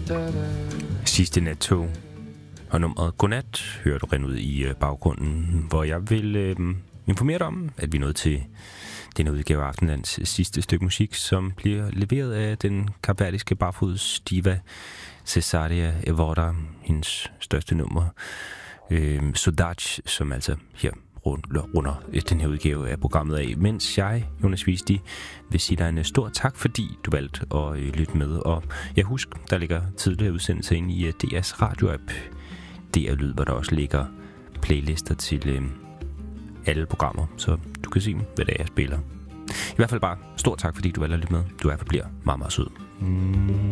Sidste nattog og nummeret Godnat hører du rende ud i baggrunden, hvor jeg vil informere dig om, at vi er nået til denne udgave af Aftenlands sidste stykke musik, som bliver leveret af den kapverdiske barfods diva Cesaria Evora, hendes største nummer, Saudade, som altså her runder den her udgave af programmet af, mens jeg, Jonas Visti, vil sige dig en stor tak, fordi du valgte at lytte med. Og jeg husk, der ligger tidligere udsendelser inde i DR's radio-app, DR Lyd, hvor der også ligger playlister til alle programmer, så du kan se, hvad det er, jeg spiller. I hvert fald bare stor tak, fordi du valgte at lytte med. Du er og bliver meget, meget sød.